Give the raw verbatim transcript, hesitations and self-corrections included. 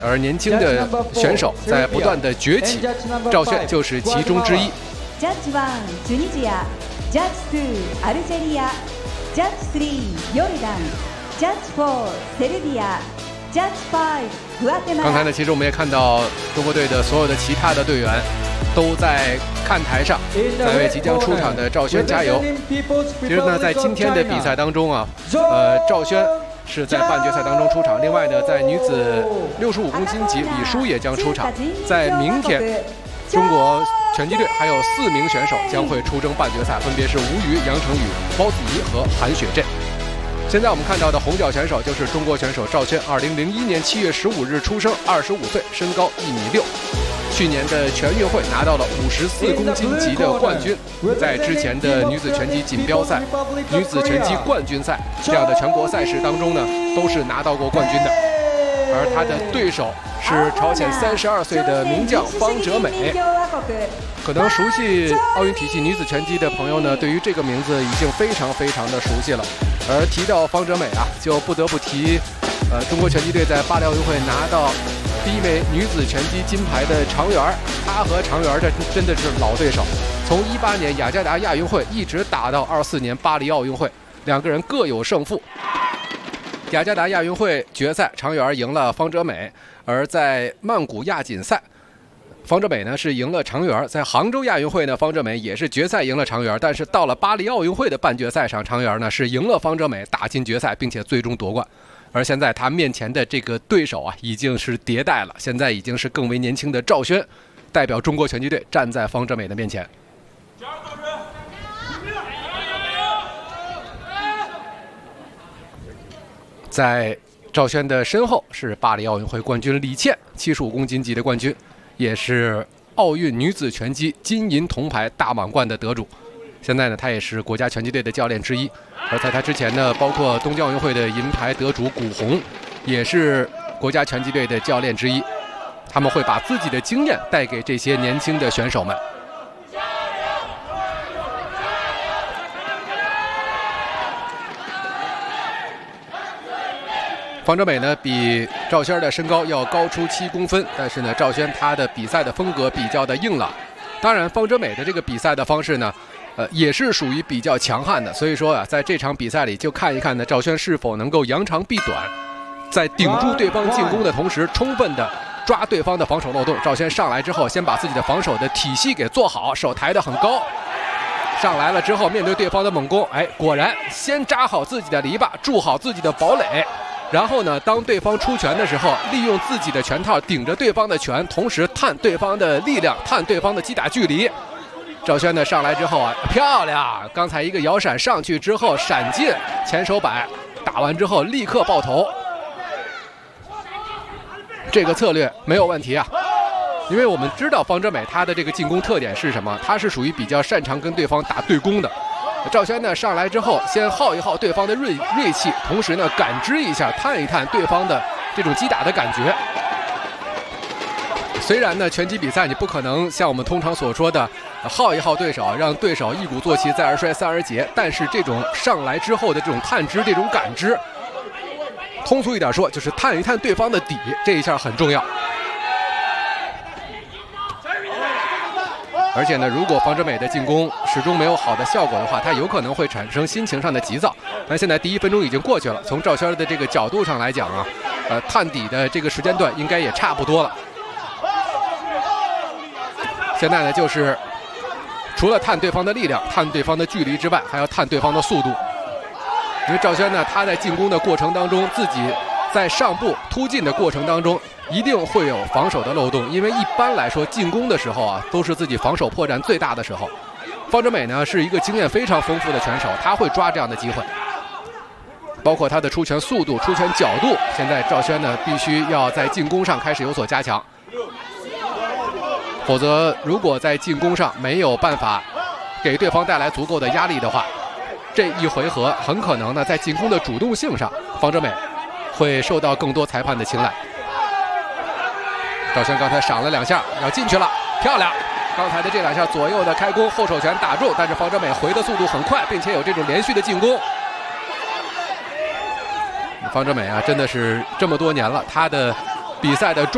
而年轻的选手在不断的崛起，赵轩就是其中之一。 Judge one, Tunisia. Judge two, Algeria. Judge three, Jordan. Judge four, Serbia. Judge five, Guatemala. 刚才呢，其实我们也看到中国队的所有的其他的队员都在看台上，在为即将出场的赵轩加油。其实呢，在今天的比赛当中啊，呃，赵轩是在半决赛当中出场。另外呢，在女子六十五公斤级，李舒也将出场。在明天，中国拳击队还有四名选手将会出征半决赛，分别是吴瑜、杨成宇、包子怡和韩雪振。现在我们看到的红脚选手就是中国选手赵轩，二零零一年七月十五日出生，二十五岁，身高一米六。去年的全运会拿到了五十四公斤级的冠军，在之前的女子拳击锦标赛、女子拳击冠军赛这样的全国赛事当中呢，都是拿到过冠军的。而他的对手是朝鲜三十二岁的名将方哲美。可能熟悉奥运体系女子拳击的朋友呢，对于这个名字已经非常非常的熟悉了。而提到方哲美啊，就不得不提，呃，中国拳击队在巴黎奥运会拿到第一枚女子拳击金牌的常媛，她和常媛这真的是老对手，从一八年雅加达亚运会一直打到二四年巴黎奥运会，两个人各有胜负。雅加达亚运会决赛，常媛赢了方哲美，而在曼谷亚锦赛，方哲美呢是赢了常媛。在杭州亚运会呢，方哲美也是决赛赢了常媛，但是到了巴黎奥运会的半决赛上，常媛呢是赢了方哲美，打进决赛，并且最终夺冠。而现在他面前的这个对手啊，已经是迭代了，现在已经是更为年轻的赵轩，代表中国拳击队站在方哲美的面前。在赵轩的身后是巴黎奥运会冠军李倩，七十五公斤级的冠军，也是奥运女子拳击金银铜牌大满贯的得主。现在呢，他也是国家拳击队的教练之一。而在他之前呢，包括东京奥运会的银牌得主古红，也是国家拳击队的教练之一。他们会把自己的经验带给这些年轻的选手们。方哲美呢比赵轩的身高要高出七公分，但是呢，赵轩他的比赛的风格比较的硬朗。当然，方哲美的这个比赛的方式呢，呃，也是属于比较强悍的。所以说啊，在这场比赛里就看一看呢，赵轩是否能够扬长避短，在顶住对方进攻的同时，充分的抓对方的防守漏洞。赵轩上来之后，先把自己的防守的体系给做好，手抬得很高。上来了之后，面对对方的猛攻，哎，果然先扎好自己的篱笆，筑好自己的堡垒。然后呢，当对方出拳的时候，利用自己的拳套顶着对方的拳，同时探对方的力量，探对方的击打距离。赵轩呢上来之后啊，漂亮！刚才一个摇闪上去之后，闪进前手摆，打完之后立刻爆头。这个策略没有问题啊，因为我们知道方哲美他的这个进攻特点是什么，他是属于比较擅长跟对方打对攻的。赵轩呢上来之后，先耗一耗对方的锐锐气，同时呢感知一下、探一探对方的这种击打的感觉。虽然呢拳击比赛你不可能像我们通常所说的耗一耗对手，让对手一鼓作气，再而衰，三而竭，但是这种上来之后的这种探知、这种感知，通俗一点说就是探一探对方的底，这一下很重要。而且呢，如果方哲美的进攻始终没有好的效果的话，他有可能会产生心情上的急躁。但现在第一分钟已经过去了，从赵轩的这个角度上来讲啊，呃，探底的这个时间段应该也差不多了。现在呢，就是除了探对方的力量、探对方的距离之外，还要探对方的速度。因为赵轩呢，他在进攻的过程当中，自己在上步突进的过程当中，一定会有防守的漏洞，因为一般来说进攻的时候啊，都是自己防守破绽最大的时候。方哲美呢是一个经验非常丰富的拳手，他会抓这样的机会，包括他的出拳速度、出拳角度。现在赵轩呢必须要在进攻上开始有所加强，否则如果在进攻上没有办法给对方带来足够的压力的话，这一回合很可能呢在进攻的主动性上，方哲美会受到更多裁判的青睐。赵轩刚才闪了两下，要进去了，漂亮！刚才的这两下左右的开弓，后手拳打中，但是方哲美回的速度很快，并且有这种连续的进攻。方哲美啊，真的是这么多年了，他的比赛的状